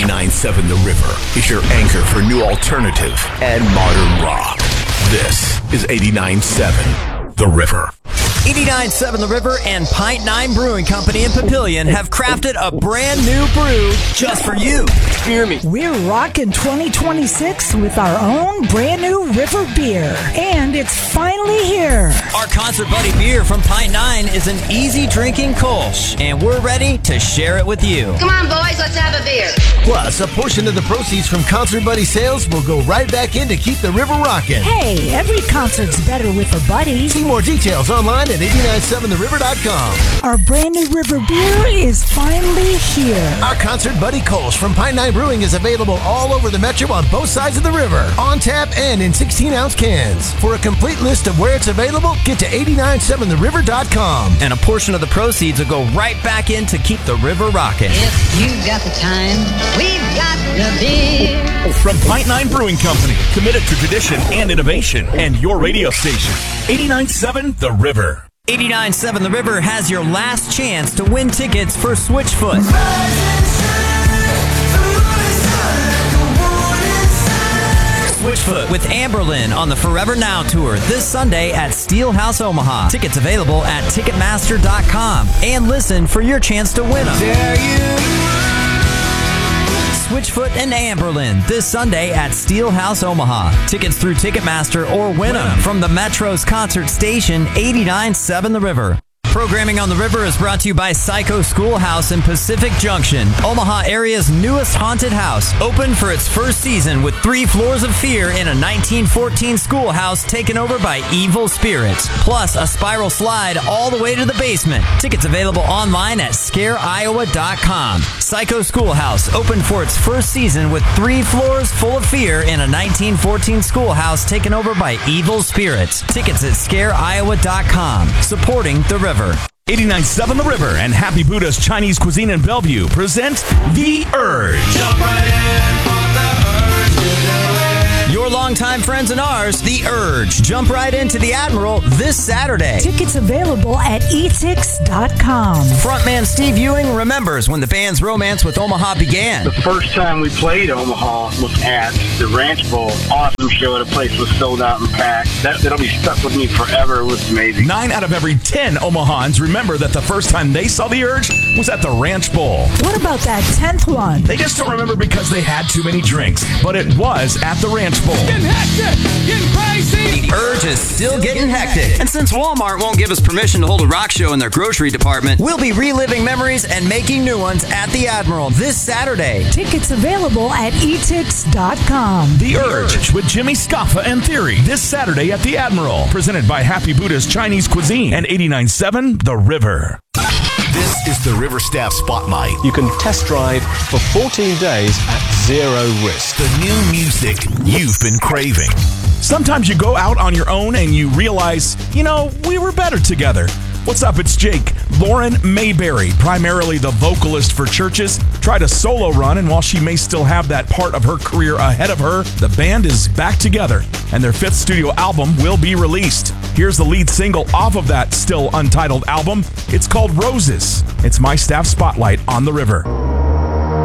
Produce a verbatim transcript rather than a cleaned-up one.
eighty-nine point seven The River is your anchor for new alternative and modern rock. This is eighty-nine point seven The River. eighty-nine point seven The River and Pint Nine Brewing Company in Papillion have crafted a brand new brew just for you. Hear me. We're rocking twenty twenty-six with our own brand new River beer. And it's finally here. Our Concert Buddy beer from Pint Nine is an easy drinking Kolsch, and we're ready to share it with you. Come on, boys, let's have a beer. Plus, a portion of the proceeds from Concert Buddy sales will go right back in to keep the river rocking. Hey, every concert's better with a buddy. See more details online at eighty-nine seven the river dot com. Our brand new River beer is finally here. Our Concert Buddy Kolsch from Pine Nine Brewing is available all over the metro on both sides of the river, on tap and in sixteen ounce cans. For a complete list of where it's available, get to eighty-nine seven the river dot com. And a portion of the proceeds will go right back in to keep the river rocking. If you've got the time, we've got the beer. From Pint Nine Brewing Company, committed to tradition and innovation, and your radio station, eighty-nine point seven The River. eighty-nine point seven The River has your last chance to win tickets for Switchfoot. Switchfoot with Amberlynn on the Forever Now Tour this Sunday at Steelhouse Omaha. Tickets available at Ticketmaster dot com. And listen for your chance to win them. Switchfoot and Amberlynn this Sunday at Steelhouse Omaha. Tickets through Ticketmaster or win them from the Metro's concert station, eighty-nine point seven The River. Programming on the River is brought to you by Psycho Schoolhouse in Pacific Junction, Omaha area's newest haunted house. Open for its first season with three floors of fear in a nineteen fourteen schoolhouse taken over by evil spirits, plus a spiral slide all the way to the basement. Tickets available online at scare iowa dot com. Psycho Schoolhouse open for its first season with three floors full of fear in a nineteen fourteen schoolhouse taken over by evil spirits. Tickets at scare iowa dot com. Supporting the River. eighty-nine point seven The River and Happy Buddha's Chinese Cuisine in Bellevue present The Urge. Jump right in for the urge to do it. Your longtime friends and ours, The Urge. Jump right into the Admiral this Saturday. Tickets available at e tix dot com. Frontman Steve Ewing remembers when the band's romance with Omaha began. The first time we played Omaha was at the Ranch Bowl. Awesome show. The place was sold out and packed. That, that'll be stuck with me forever. It was amazing. Nine out of every ten Omahans remember that the first time they saw The Urge was at the Ranch Bowl. What about that tenth one? They just don't remember because they had too many drinks, but it was at the Ranch Bowl. Getting hectic, getting crazy. The Urge is still getting hectic. And since Walmart won't give us permission to hold a rock show in their grocery department, we'll be reliving memories and making new ones at the Admiral this Saturday. Tickets available at e tix dot com. The Urge with Jimmy Scaffa and Theory this Saturday at the Admiral. Presented by Happy Buddha's Chinese Cuisine and eighty-nine point seven The River. This is the River Staff Spotlight. You can test drive for fourteen days at zero risk. The new music you've been craving. Sometimes you go out on your own and you realize, you know, we were better together. What's up? It's Jake. Lauren Mayberry, primarily the vocalist for Churches, tried a solo run, and while she may still have that part of her career ahead of her, the band is back together, and their fifth studio album will be released. Here's the lead single off of that still untitled album. It's called Roses. It's my staff spotlight on the River.